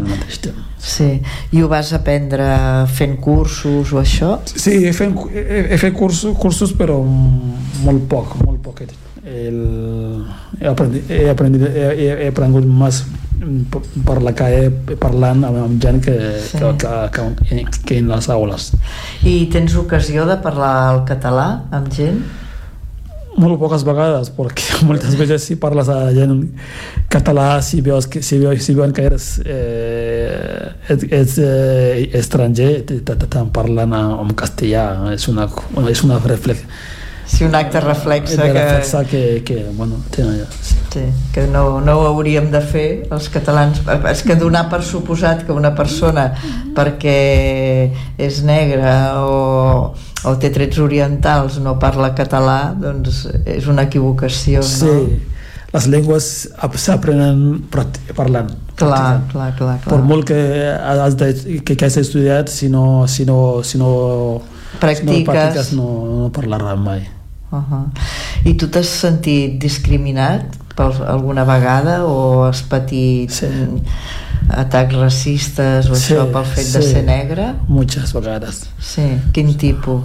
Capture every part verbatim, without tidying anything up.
mateix temps. Sí, i ho vas aprendre fent cursos o això? Sí, he fet, he, he fet cursos, cursos però molt poc, molt poc. El, he, aprendi, he, aprendi, he, he aprengut més per la calle parlant amb, amb gent que, sí. que, que, que, que en les aules. I tens ocasió de parlar el català amb gent? Molt poques vegades, perquè moltes vegades si parles a gent català, si veus que, si veus, si veuen que eres eh, ets, ets eh, estranger, t'estan parlant en castellà. És una, és una reflex. Sí, un acte reflexe que, que, que, que, bueno, tenen, sí, que no, no ho hauríem de fer els catalans. És que donar per suposat que una persona, perquè és negra o, o té trets orientals, no parla català, doncs és una equivocació, no? Sí, les llengües s'aprenen parlant. Clar, clar, clar, clar. Per molt que has, de, que, que has estudiat, si no, si no, si no practiques, si no, practiques no, no parlaràs mai. Uh-huh. I tu t'has sentit discriminat per alguna vegada o has patit sí. atacs racistes o sí, això pel fet sí. de ser negre? Moltes vegades. Sí, quin tipus?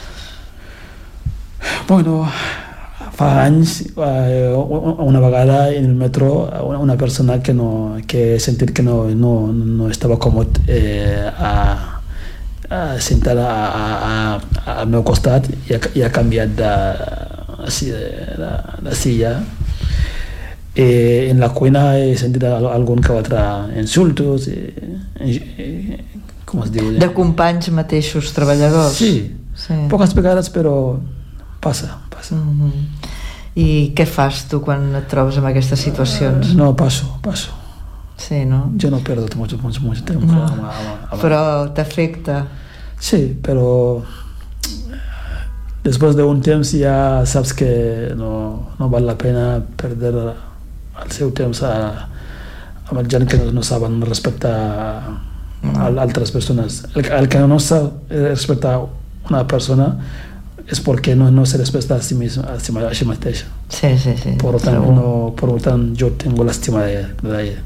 Bueno, fa anys una vegada en el metro una persona que, no, que he sentit que no, no, no estava còmode eh, a a sentar al meu costat i ha, i ha canviat de, de, de, de silla. Eh, en la cuina he sentit algun que altre insultos eh, eh, com es diu? De companys mateixos treballadors? Sí, sí. Poques vegades però passa, passa. Mm-hmm. I què fas tu quan et trobes en aquestes situacions? Uh, no, passo, passo. Sí, no? Yo no pierdo mucho, mucho, mucho tiempo. No. A, a, a, però t'afecta? Sí, però después de un temps ja saps que no, no val la pena perder el seu temps a, amb gent que no, no saben respectar no. altres persones. El, el que no sap respectar una persona és perquè no, no se respecta a sí mismo, a sí, a sí mateix. Sí, sí, sí. Por tant, no, por tant, jo tengo l'estima de, de ella.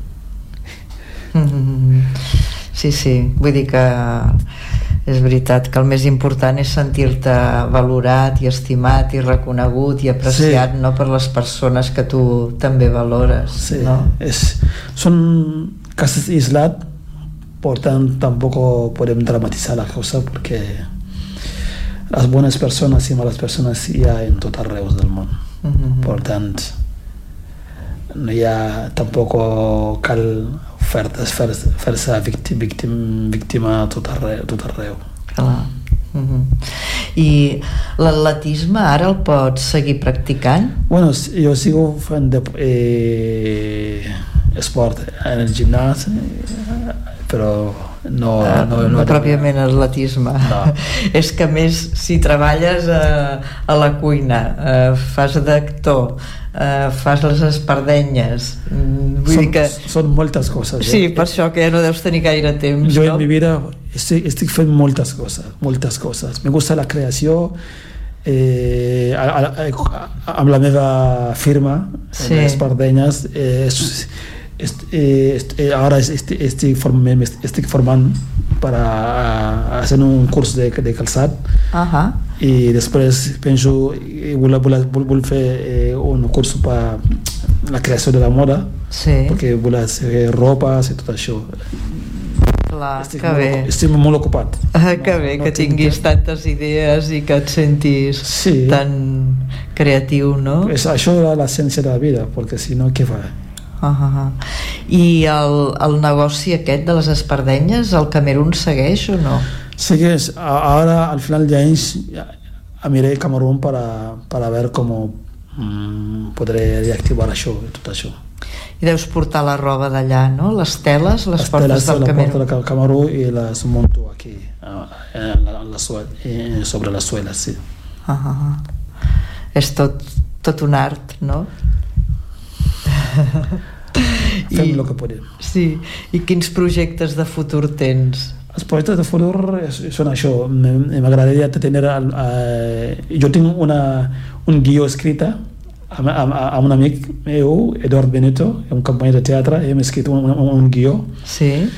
Sí, sí, vull dir que és veritat que el més important és sentir-te valorat i estimat i reconegut i apreciat, sí. no, per les persones que tu també valores, sí. no? És, són casos aislats, per tant tampoco podem dramatitzar la cosa perquè les bones persones i males persones hi ha en tot arreu del món. Mm-hmm. Per tant no hi ha tampoc cal fer-se fer, fer víctima, víctima, víctima tot arreu, tot arreu. Clar. Mm-hmm. I l'atletisme ara el pots seguir practicant? Bueno, jo sigo fent de, eh, esport en el gimnàs, però no, uh, no, no, no pròpiament atletisme. No. És que més si treballes a, a la cuina, uh, fas d'actor, uh, fas les espardenyes, vull són, dir que són moltes coses. Sí, eh? per això que ja no deus tenir gaire temps. Jo no? en mi vida estic, estic fent moltes coses, moltes coses. Me gusta la creació, eh, a, a, a, amb la meva firma, sí. Les espardenyes, eh, és, Est, eh, est, eh, ara estic, estic, formant, estic formant per a, a fer un curs de, de calçat uh-huh. i després penso vull, vull, vull fer eh, un curs per la creació de la moda, sí. perquè vull fer ropes i tot això. Clar, estic, que molt, bé. estic molt ocupat. Ah, que bé, no, no que tinguis temps. Tantes idees i que et sentis sí. tan creatiu, no? És, això és l'essència de la vida, perquè si no, què fa? Uh-huh. I el, el negoci aquest de les espardenyes el Camerún segueix o no? Segueix, ara al final d'anys aniré a Camerún per a, per a veure com mm, podré reactivar això, tot això. I deus portar la roba d'allà, no? Les teles, les, les portes teles, del la Camerún. Porto del Camerún i les monto aquí en la, en la suela, sobre la suela, sí. Uh-huh. És tot, tot un art, no? Fem el que podem. Sí. I quins projectes de futur tens? Els projectes de futur són això. M'agradaria tenir eh, jo tinc una, un guió escrita amb, amb, amb un amic meu, Eduard Benito, un company de teatre, hem escrit un, un, un guió. Sí.